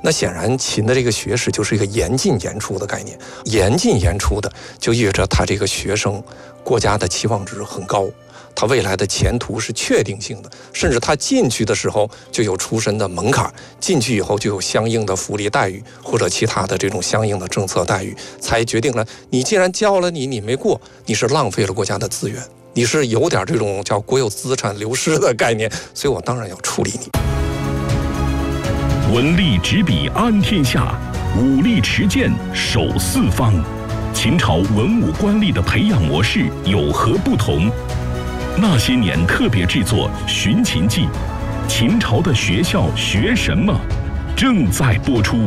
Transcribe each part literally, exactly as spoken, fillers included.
那显然秦的这个学士就是一个严进严出的概念，严进严出的就意味着他这个学生国家的期望值很高，他未来的前途是确定性的，甚至他进去的时候就有出身的门槛，进去以后就有相应的福利待遇或者其他的这种相应的政策待遇，才决定了你既然教了你，你没过，你是浪费了国家的资源，你是有点这种叫国有资产流失的概念，所以我当然要处理你。 文力执笔安天下，武力持剑守四方。秦朝文武官吏的培养模式有何不同？那些年特别制作《寻秦记》，秦朝的学校学什么？正在播出。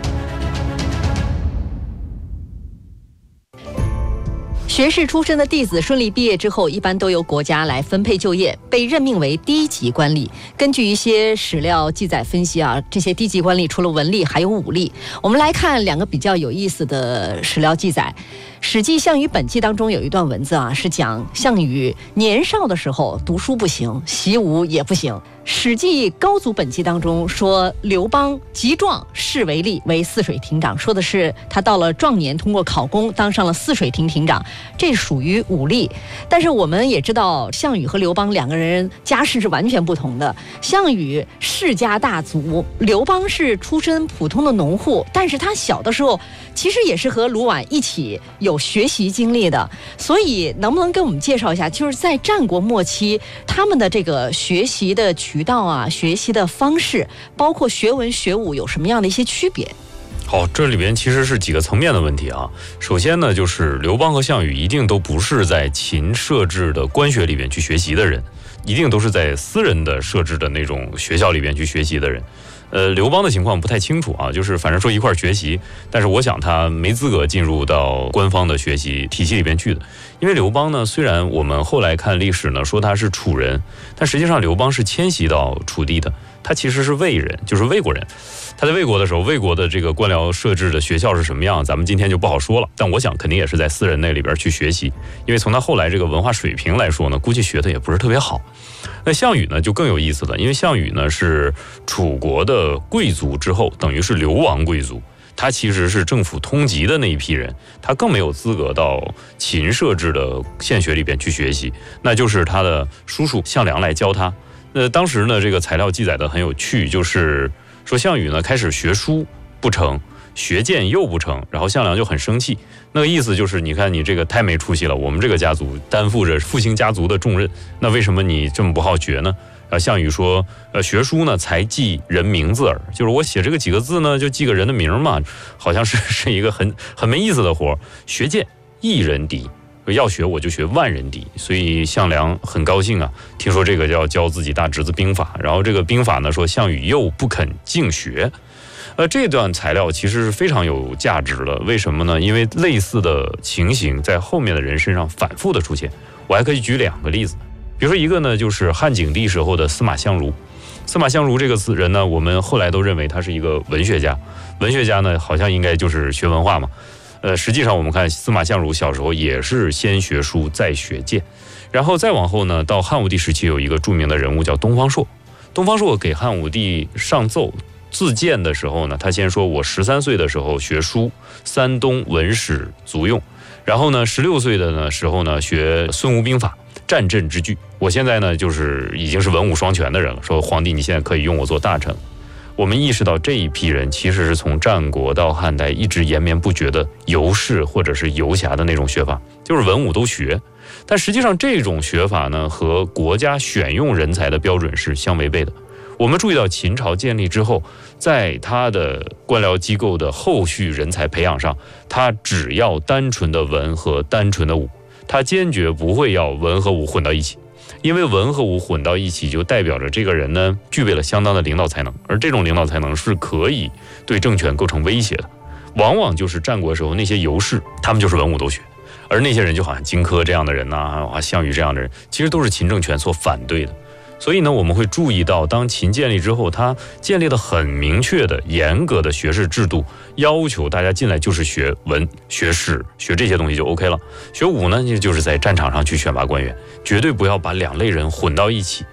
学士出身的弟子顺利毕业之后，一般都由国家来分配就业，被任命为低级官吏。根据一些史料记载分析啊，这些低级官吏除了文吏还有武吏。我们来看两个比较有意思的史料记载。《史记·项羽本纪》当中有一段文字啊，是讲项羽年少的时候读书不行，习武也不行。《史记·高祖本纪》当中说，刘邦极壮，仕为吏，为泗水亭长，说的是他到了壮年，通过考功当上了泗水亭亭长，这属于武吏。但是我们也知道，项羽和刘邦两个人家世是完全不同的。项羽世家大族，刘邦是出身普通的农户，但是他小的时候其实也是和卢绾一起有学习经历的。所以能不能给我们介绍一下，就是在战国末期他们的这个学习的渠道啊，学习的方式，包括学文学武有什么样的一些区别？ 好，这里边其实是几个层面的问题啊。首先呢，就是刘邦和项羽一定都不是在秦设置的官学里边去学习的人，一定都是在私人的设置的那种学校里边去学习的人。呃，刘邦的情况不太清楚啊，就是反正说一块学习，但是我想他没资格进入到官方的学习体系里边去的。因为刘邦呢，虽然我们后来看历史呢说他是楚人，但实际上刘邦是迁徙到楚地的，他其实是魏人，就是魏国人。他在魏国的时候，魏国的这个官僚设置的学校是什么样，咱们今天就不好说了，但我想肯定也是在私人那里边去学习，因为从他后来这个文化水平来说呢，估计学的也不是特别好。那项羽呢就更有意思了，因为项羽呢是楚国的贵族之后，等于是流亡贵族，他其实是政府通缉的那一批人，他更没有资格到秦设置的县学里边去学习，那就是他的叔叔项梁来教他。那当时呢，这个材料记载的很有趣，就是说项羽呢开始学书不成，学剑又不成，然后项梁就很生气，那个意思就是你看你这个太没出息了，我们这个家族担负着复兴家族的重任，那为什么你这么不好学呢？啊，项羽说，呃，学书呢才记人名字耳，就是我写这个几个字呢，就记个人的名嘛，好像是是一个很很没意思的活。学剑一人敌，要学我就学万人敌，所以项梁很高兴啊，听说这个要教自己大侄子兵法，然后这个兵法呢说项羽又不肯敬学。呃，这段材料其实是非常有价值的，为什么呢？因为类似的情形在后面的人身上反复的出现。我还可以举两个例子，比如说一个呢，就是汉景帝时候的司马相如。司马相如这个人呢，我们后来都认为他是一个文学家，文学家呢好像应该就是学文化嘛。呃，实际上我们看司马相如小时候也是先学书再学剑，然后再往后呢，到汉武帝时期有一个著名的人物叫东方朔。东方朔给汉武帝上奏自荐的时候呢，他先说我十三岁的时候学书，山东文史足用，然后呢十六岁的呢时候呢学孙吴兵法，战阵之具，我现在呢就是已经是文武双全的人了，说皇帝你现在可以用我做大臣。我们意识到这一批人其实是从战国到汉代一直延绵不绝的游士或者是游侠的那种学法，就是文武都学，但实际上这种学法呢和国家选用人才的标准是相违背的。我们注意到秦朝建立之后，在他的官僚机构的后续人才培养上，他只要单纯的文和单纯的武，他坚决不会要文和武混到一起，因为文和武混到一起就代表着这个人呢具备了相当的领导才能，而这种领导才能是可以对政权构成威胁的。往往就是战国时候那些游士，他们就是文武都学，而那些人就好像荆轲这样的人呐、啊，项羽这样的人，其实都是秦政权所反对的。所以呢，我们会注意到，当秦建立之后，它建立了很明确的、严格的学士制度，要求大家进来就是学文、学史、学这些东西就 OK 了。学武呢，就是在战场上去选拔官员，绝对不要把两类人混到一起。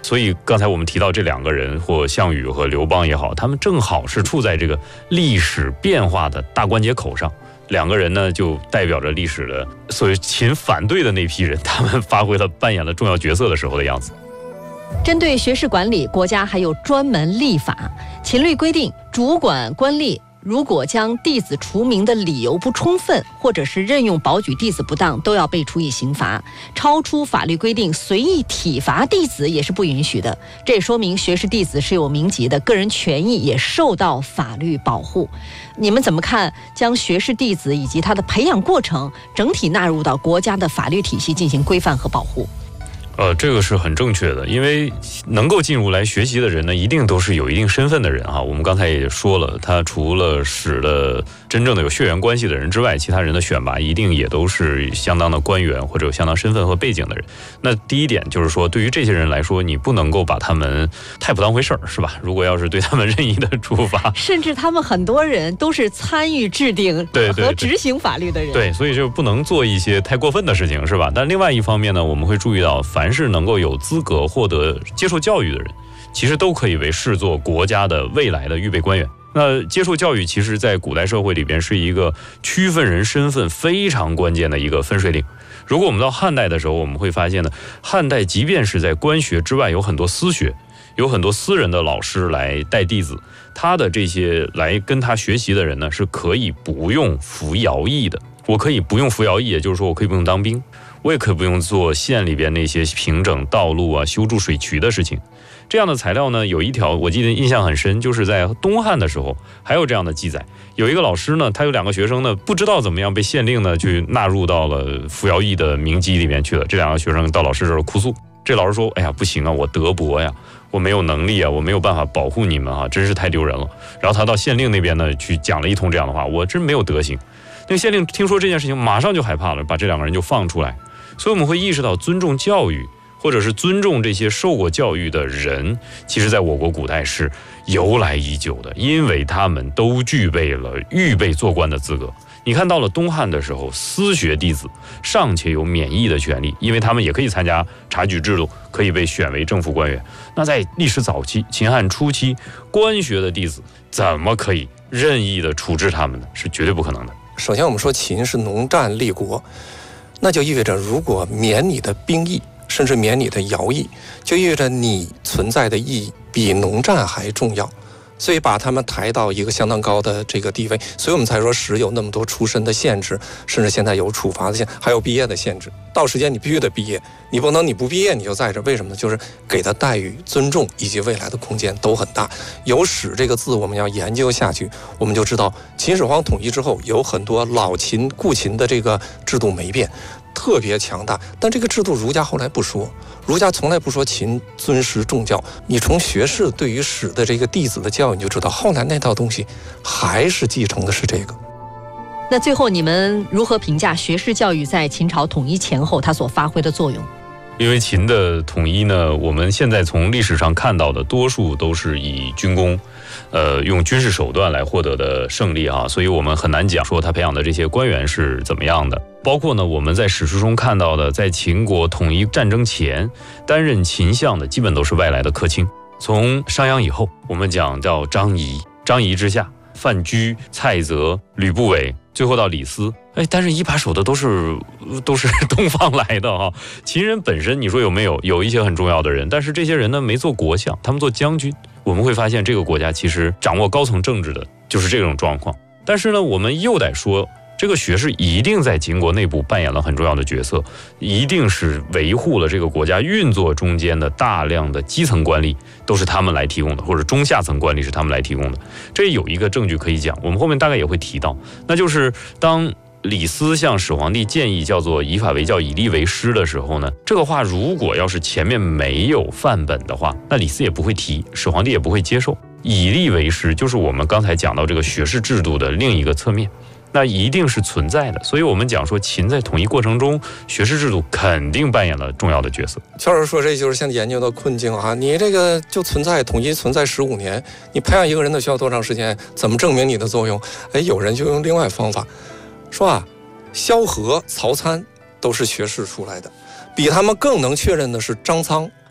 所以刚才我们提到这两个人，或项羽和刘邦也好，他们正好是处在这个历史变化的大关节口上。两个人呢，就代表着历史的所谓秦反对的那批人，他们发挥了扮演了重要角色的时候的样子。 针对学士管理，国家还有专门立法。秦律规定，主管官吏如果将弟子除名的理由不充分，或者是任用保举弟子不当，都要被处以刑罚。超出法律规定随意体罚弟子也是不允许的。这也说明学士弟子是有名籍的，个人权益也受到法律保护。你们怎么看将学士弟子以及他的培养过程整体纳入到国家的法律体系进行规范和保护？ 呃，这个是很正确的，因为能够进入来学习的人呢，一定都是有一定身份的人啊。我们刚才也说了，他除了使的真正的有血缘关系的人之外，其他人的选拔一定也都是相当的官员或者有相当身份和背景的人。那第一点就是说，对于这些人来说，你不能够把他们太不当回事儿，是吧？如果要是对他们任意的处罚， 甚至他们很多人都是参与制定和执行法律的人， 对，对对对，所以就不能做一些太过分的事情，是吧？但另外一方面呢，我们会注意到，凡是能够有资格获得接受教育的人，其实都可以为视作国家的未来的预备官员。那接受教育其实在古代社会里边是一个区分人身份非常关键的一个分水岭。如果我们到汉代的时候，我们会发现呢，汉代即便是在官学之外有很多私学，有很多私人的老师来带弟子，他的这些来跟他学习的人呢，是可以不用服徭役的。我可以不用服徭役，也就是说我可以不用当兵，我也可以不用做县里边那些平整道路啊、修筑水渠的事情。这样的材料呢，有一条我记得印象很深，就是在东汉的时候还有这样的记载。有一个老师呢，他有两个学生呢，不知道怎么样被县令呢去纳入到了服徭役的名籍里面去了。这两个学生到老师这儿哭诉，这老师说：“哎呀，不行啊，我德薄呀，我没有能力啊，我没有办法保护你们啊，真是太丢人了。”然后他到县令那边呢去讲了一通这样的话，我真没有德行。那个县令听说这件事情，马上就害怕了，把这两个人就放出来。所以我们会意识到，尊重教育，或者是尊重这些受过教育的人，其实在我国古代是由来已久的，因为他们都具备了预备做官的资格。你看到了东汉的时候，私学弟子尚且有免役的权利，因为他们也可以参加察举制度，可以被选为政府官员。那在历史早期，秦汉初期，官学的弟子怎么可以任意的处置他们呢？是绝对不可能的。 首先我们说秦是农战立国，那就意味着如果免你的兵役，甚至免你的徭役，就意味着你存在的意义比农战还重要，所以把他们抬到一个相当高的这个地位，所以我们才说史有那么多出身的限制，甚至现在有处罚的限制，还有毕业的限制。到时间你必须得毕业，你不能你不毕业你就在这，为什么呢？就是给他待遇、尊重以及未来的空间都很大。有史这个字我们要研究下去，我们就知道秦始皇统一之后，有很多老秦、故秦的这个制度没变，特别强大。但这个制度儒家后来不说，儒家从来不说秦尊师重教。你从学士对于史的这个弟子的教育，你就知道后来那套东西还是继承的是这个。 那最后你们如何评价学士教育在秦朝统一前后它所发挥的作用？ 因为秦的统一呢，我们现在从历史上看到的多数都是以军功，呃，用军事手段来获得的胜利啊，所以我们很难讲说他培养的这些官员是怎么样的。包括呢，我们在史书中看到的，在秦国统一战争前担任秦相的，基本都是外来的客卿。从商鞅以后，我们讲叫张仪，张仪之下，范雎、蔡泽、吕不韦，最后到李斯。哎，担任一把手的都是都是东方来的哈、啊。秦人本身，你说有没有有一些很重要的人，但是这些人呢没做国相，他们做将军。我们会发现这个国家其实掌握高层政治的就是这种状况。但是呢，我们又得说，这个学士一定在秦国内部扮演了很重要的角色，一定是维护了这个国家运作中间的大量的基层官吏都是他们来提供的，或者中下层官吏是他们来提供的。这有一个证据可以讲，我们后面大概也会提到，那就是当李斯向始皇帝建议叫做以法为教，以吏为师的时候呢，这个话如果要是前面没有范本的话，那李斯也不会提，始皇帝也不会接受。以吏为师就是我们刚才讲到这个学士制度的另一个侧面，那一定是存在的。所以我们讲说秦在统一过程中，学士制度肯定扮演了重要的角色。 乔老师说，这就是现在研究的困境啊！你这个就存在统一存在十五年，你培养一个人的需要多长时间？怎么证明你的作用？哎，有人就用另外方法说啊，萧何、曹参都是学士出来的，比他们更能确认的是张苍，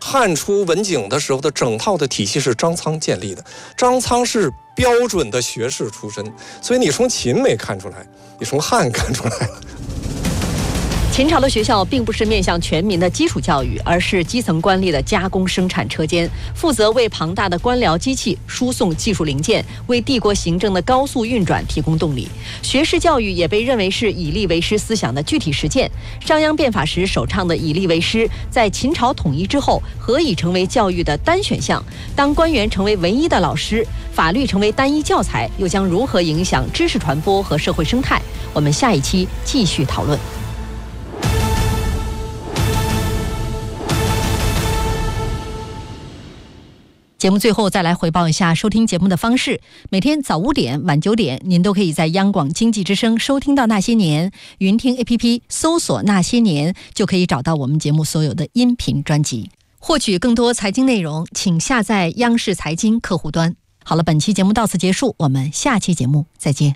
汉初文景的时候的整套的体系是张苍建立的，张苍是标准的学士出身，所以你从秦没看出来，你从汉看出来了。 秦朝的学校并不是面向全民的基础教育，而是基层官吏的加工生产车间，负责为庞大的官僚机器输送技术零件，为帝国行政的高速运转提供动力。学士教育也被认为是以吏为师思想的具体实践。商鞅变法时首倡的以吏为师，在秦朝统一之后，何以成为教育的单选项？当官员成为唯一的老师，法律成为单一教材，又将如何影响知识传播和社会生态？我们下一期继续讨论。节目最后再来回报一下收听节目的方式。每天早五点、晚九点，您都可以在央广经济之声收听到《那些年》，云听 A P P 搜索《那些年》就可以找到我们节目所有的音频专辑。获取更多财经内容，请下载央视财经客户端。好了，本期节目到此结束，我们下期节目再见。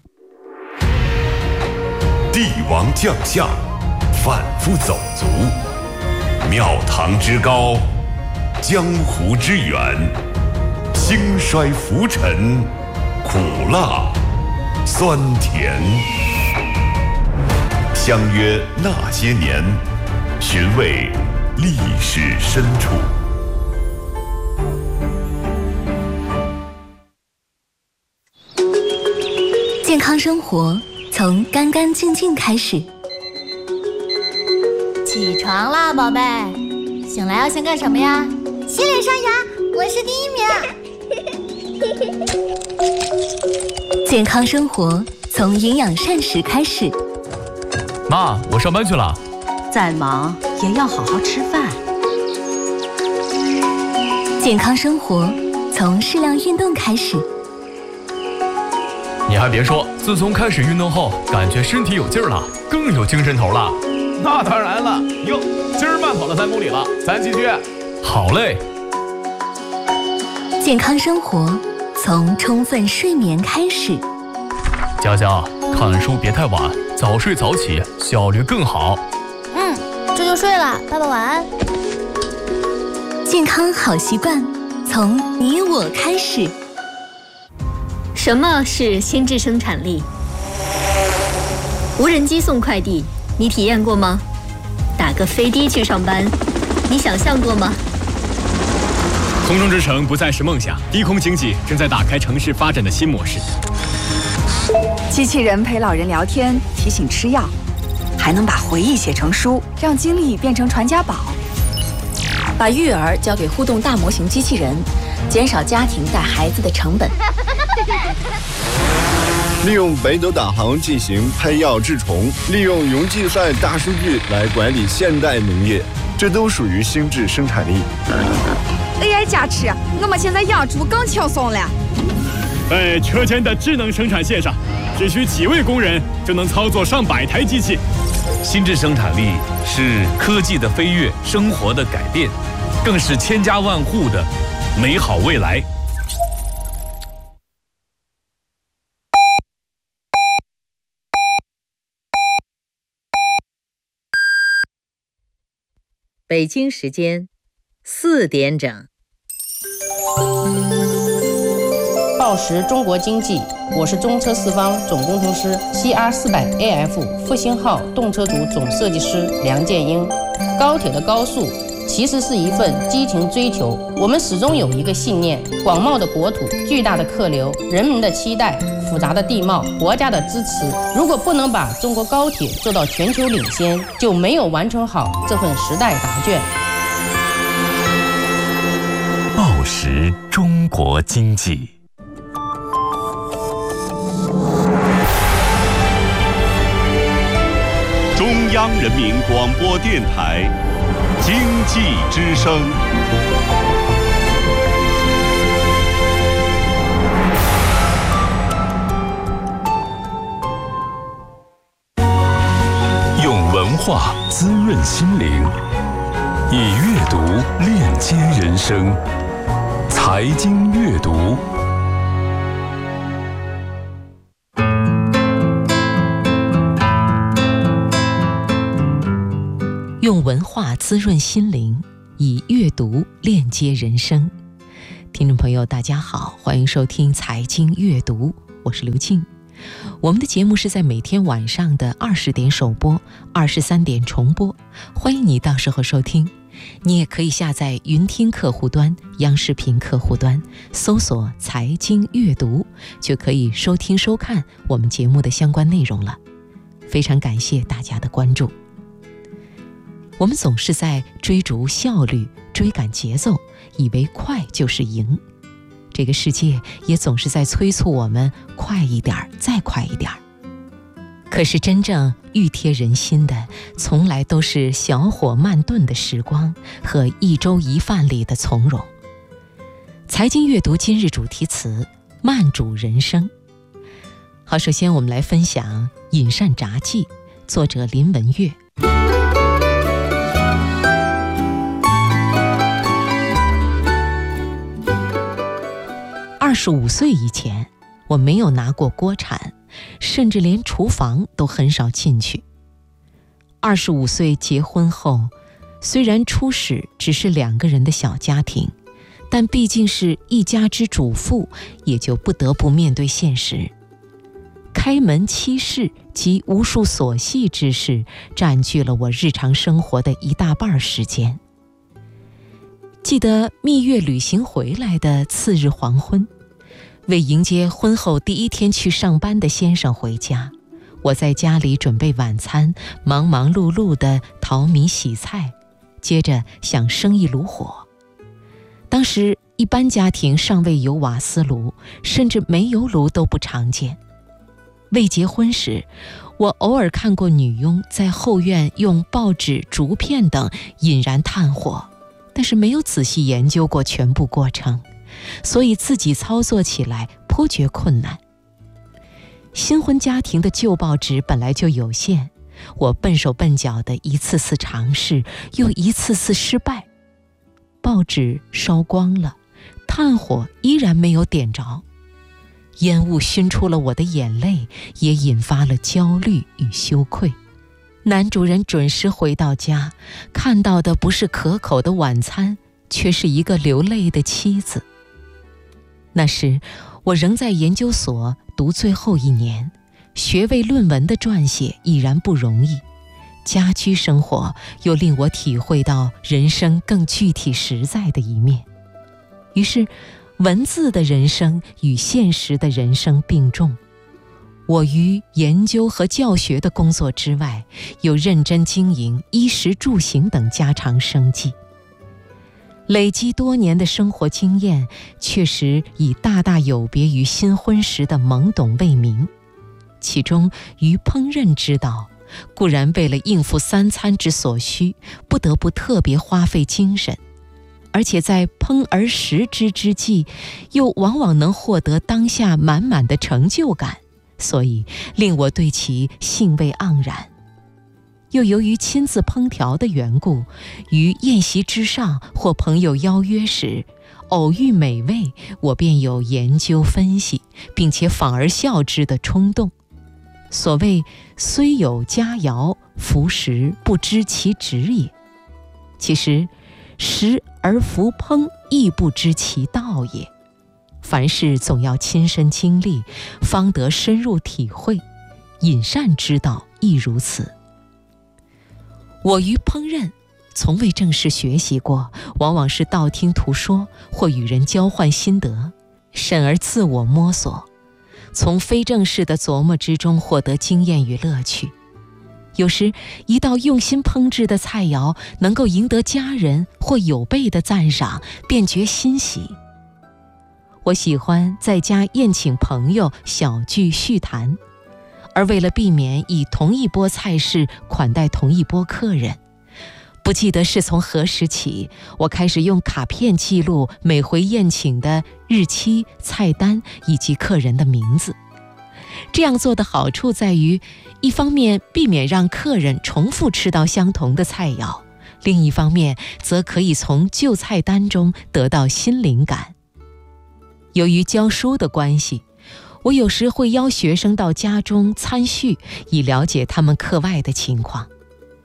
帝王将相，反复走卒，庙堂之高，江湖之远，兴衰浮沉，苦辣酸甜。相约那些年，寻味历史深处。 健康生活从干干净净开始。 起床啦，宝贝！醒来要先干什么呀？ 洗脸刷牙，我是第一名。健康生活从营养膳食开始。 妈，我上班去了。 再忙也要好好吃饭。 健康生活从适量运动开始。 你还别说，自从开始运动后，感觉身体有劲儿了，更有精神头了。 那当然了，哟，今儿慢跑了三公里了，咱继续。 好嘞。 健康生活从充分睡眠开始。 佳佳，看书别太晚，早睡早起，效率更好。 嗯，这就睡了，爸爸晚安。 健康好习惯从你我开始。 什么是心智生产力？无人机送快递，你体验过吗？打个飞的去上班，你想象过吗？ 空中之城不再是梦想，低空经济正在打开城市发展的新模式。 机器人陪老人聊天，提醒吃药，还能把回忆写成书，让经历变成传家宝。 把育儿交给互动大模型机器人，减少家庭带孩子的成本。 利用北斗导航进行配药治虫，利用云计算大数据来管理现代农业，这都属于心智生产力。 A I 加持，我们现在养猪更轻松了。 在车间的智能生产线上，只需几位工人就能操作上百台机器。 心智生产力是科技的飞跃，生活的改变，更是千家万户的美好未来。 北京时间四点整。 报时中国经济，我是中车四方总工程师 C R 四百 A F 复兴号动车组总设计师梁建英。高铁的高速其实是一份激情追求，我们始终有一个信念：广袤的国土、巨大的客流、人民的期待、复杂的地貌、国家的支持。如果不能把中国高铁做到全球领先，就没有完成好这份时代答卷。 报时中国经济。 中央人民广播电台经济之声。 用文化滋润心灵，以阅读链接人生。财经阅读。 用文化滋润心灵， 以阅读链接人生。听众朋友大家好，欢迎收听财经阅读，我是刘静。我们的节目是在每天晚上的二十点首播，二十三点重播，欢迎你到时候收听。你也可以下载云听客户端、央视频客户端，搜索财经阅读，就可以收听收看我们节目的相关内容了。非常感谢大家的关注。我们总是在追逐效率，追赶节奏，以为快就是赢。这个世界也总是在催促我们快一点，再快一点。可是真正熨贴人心的，从来都是小火慢炖的时光和一粥一饭里的从容。财经阅读今日主题词：慢煮人生。好，首先我们来分享《饮膳札记》，作者林文月。二十五岁以前，我没有拿过锅铲，甚至连厨房都很少进去。二十五岁结婚后，虽然初始只是两个人的小家庭，但毕竟是一家之主妇，也就不得不面对现实。开门七事及无数琐细之事，占据了我日常生活的一大半时间。记得蜜月旅行回来的次日黄昏，为迎接婚后第一天去上班的先生回家，我在家里准备晚餐，忙忙碌碌地淘米洗菜，接着想生一炉火。当时一般家庭尚未有瓦斯炉，甚至煤油炉都不常见。未结婚时，我偶尔看过女佣在后院用报纸、竹片等引燃炭火，但是没有仔细研究过全部过程，所以自己操作起来颇觉困难。新婚家庭的旧报纸本来就有限，我笨手笨脚的一次次尝试，又一次次失败。报纸烧光了，炭火依然没有点着，烟雾熏出了我的眼泪，也引发了焦虑与羞愧。男主人准时回到家，看到的不是可口的晚餐，却是一个流泪的妻子。那时我仍在研究所读最后一年，学位论文的撰写已然不容易，家居生活又令我体会到人生更具体实在的一面。于是文字的人生与现实的人生并重，我于研究和教学的工作之外，又认真经营衣食住行等家常生计。累积多年的生活经验，确实已大大有别于新婚时的懵懂未明。其中于烹饪之道，固然为了应付三餐之所需，不得不特别花费精神，而且在烹而食之之际，又往往能获得当下满满的成就感，所以令我对其兴味盎然。又由于亲自烹调的缘故，于宴席之上或朋友邀约时，偶遇美味，我便有研究分析，并且仿而效之的冲动。所谓虽有佳肴，服食不知其旨也。其实食而弗烹，亦不知其道也。凡事总要亲身经历，方得深入体会。饮膳之道亦如此。我于烹饪从未正式学习过，往往是道听途说或与人交换心得，甚而自我摸索，从非正式的琢磨之中获得经验与乐趣。有时一道用心烹制的菜肴能够赢得家人或友辈的赞赏，便觉欣喜。我喜欢在家宴请朋友，小聚叙谈，而为了避免以同一波菜式款待同一波客人，不记得是从何时起，我开始用卡片记录每回宴请的日期、菜单以及客人的名字。这样做的好处在于，一方面避免让客人重复吃到相同的菜肴，另一方面则可以从旧菜单中得到新灵感。由于教书的关系，我有时会邀学生到家中参叙，以了解他们课外的情况。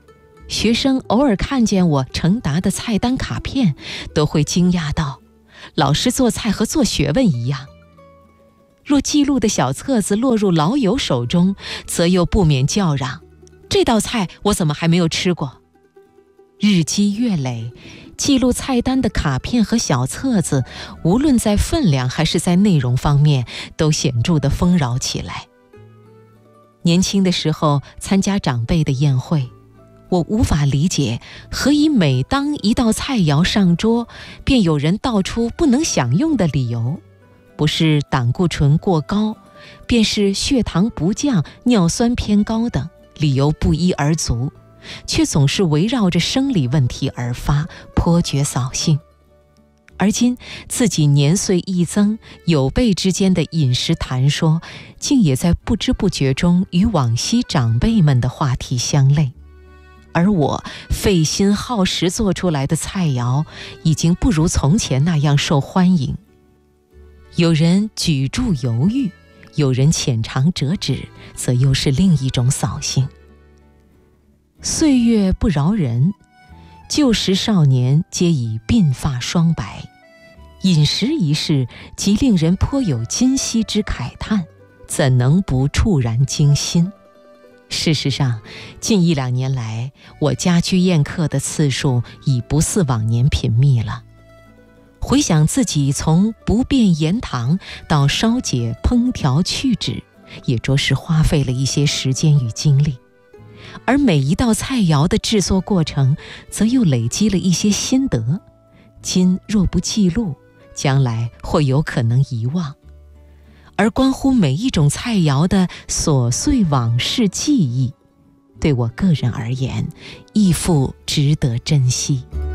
学生偶尔看见我成沓的菜单卡片，都会惊讶道：老师做菜和做学问一样。若记录的小册子落入老友手中，则又不免叫嚷：这道菜我怎么还没有吃过？日积月累，记录菜单的卡片和小册子，无论在分量还是在内容方面，都显著地丰饶起来。年轻的时候参加长辈的宴会，我无法理解何以每当一道菜肴上桌，便有人道出不能享用的理由，不是胆固醇过高，便是血糖不降、尿酸偏高等，理由不一而足，却总是围绕着生理问题而发，颇觉扫兴。而今自己年岁一增，友辈之间的饮食谈说，竟也在不知不觉中与往昔长辈们的话题相类。而我费心耗时做出来的菜肴，已经不如从前那样受欢迎。有人举箸犹豫，有人浅尝辄止，则又是另一种扫兴。岁月不饶人，旧时少年皆已鬓发霜白，饮食一事即令人颇有今昔之慨叹，怎能不触然惊心？事实上，近一两年来，我家居宴客的次数已不似往年频密了。回想自己从不变盐糖到烧解烹调去脂，也着实花费了一些时间与精力。而每一道菜肴的制作过程，则又累积了一些心得，今若不记录，将来或有可能遗忘。而关乎每一种菜肴的琐碎往事记忆，对我个人而言，亦复值得珍惜。